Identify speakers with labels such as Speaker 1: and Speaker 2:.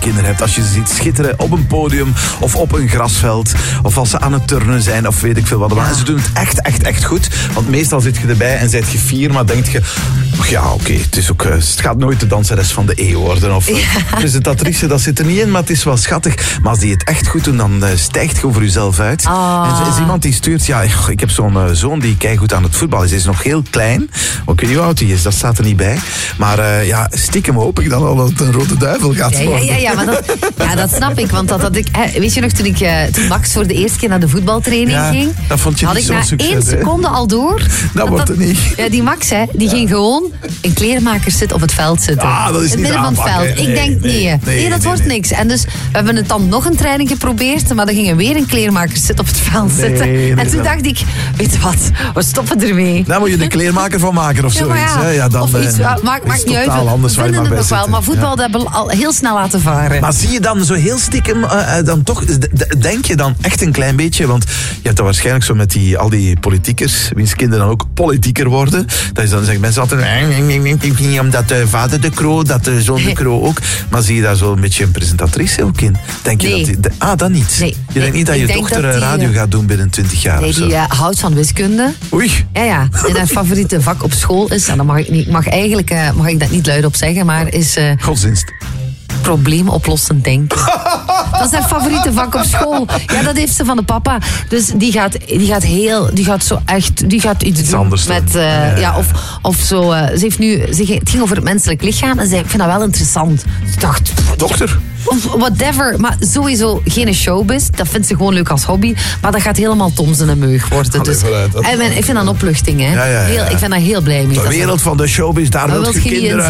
Speaker 1: kinderen hebt, als je ze ziet schitteren op een podium of op een grasveld of als ze aan het turnen zijn of weet ik veel wat. En ze doen het echt goed, want meestal zit je erbij en zijt je fier, maar denk je, het gaat nooit de danseres van de eeuw worden of presentatrice, dat zit er niet in, maar het is wel schattig. Maar als die het echt goed doen, dan stijgt je over jezelf uit. En er is iemand die stuurt, ik heb zo'n zoon die keigoed aan het voetbal is. Hij is nog heel klein, ik weet niet hoe oud hij is, dat staat er niet bij. Maar stiekem hoop ik dan al dat het een rode duivel gaat worden.
Speaker 2: Ja, maar dat snap ik. Want weet je nog, toen Max voor de eerste keer naar de voetbaltraining ging,
Speaker 1: dat vond je
Speaker 2: had
Speaker 1: niet
Speaker 2: ik
Speaker 1: zo'n
Speaker 2: na
Speaker 1: succes,
Speaker 2: 1 seconde al door.
Speaker 1: Dat wordt het niet.
Speaker 2: Ja, die Max, die ging gewoon in kleermakers zitten op het veld zitten.
Speaker 1: Dat is
Speaker 2: in het midden van het veld. Ik denk niet. Dat wordt niks. En dus we hebben het dan nog een training geprobeerd, maar dan gingen weer in kleermakers zitten op het veld zitten. En toen dacht ik, weet je wat, we stoppen ermee.
Speaker 1: Daar moet je de kleermaker van maken of zoiets.
Speaker 2: Of iets, maakt niet uit.
Speaker 1: Anders
Speaker 2: we vinden het nog wel, maar voetbal dat hebben we al heel snel laten varen.
Speaker 1: Maar zie je dan zo heel stiekem, dan toch, denk je dan echt een klein beetje, want je hebt dat waarschijnlijk zo met al die politiekers, wiens kinderen dan ook politieker worden, dan zeggen mensen altijd, omdat vader de Croo, dat de zoon de Croo ook, maar zie je daar zo een beetje een presentatrice ook in? Denk je dat niet?
Speaker 2: Nee.
Speaker 1: Je denkt niet dat je dochter radio gaat doen binnen 20 jaar of zo?
Speaker 2: Die houdt van wiskunde.
Speaker 1: Oei.
Speaker 2: Ja. En haar favoriete vak op school is, en dan mag ik dat niet luid op zeggen, maar is...
Speaker 1: Godsdienst.
Speaker 2: Probleemoplossend denken. Dat is haar favoriete vak op school. Ja, dat heeft ze van de papa. Dus die gaat iets doen
Speaker 1: anders
Speaker 2: met of zo. Het ging over het menselijk lichaam en zei, ik vind dat wel interessant. Dus ik dacht,
Speaker 1: dokter.
Speaker 2: Whatever, maar sowieso geen showbiz. Dat vindt ze gewoon leuk als hobby. Maar dat gaat helemaal Tom zijn meug worden. Dus, ik vind dat een opluchting. Hè.
Speaker 1: Ja.
Speaker 2: Ik ben daar heel blij mee.
Speaker 1: De wereld van de showbiz, daar wil je kinderen